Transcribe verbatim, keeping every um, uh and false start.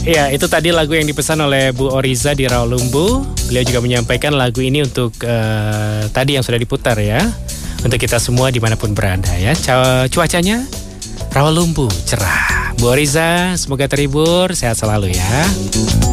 Ya, itu tadi lagu yang dipesan oleh Bu Oriza di Rawalumbu. Beliau juga menyampaikan lagu ini untuk uh, tadi yang sudah diputar ya, untuk kita semua dimanapun berada ya. Cuacanya Rawalumbu cerah. Bu Oriza, semoga terhibur, sehat selalu ya.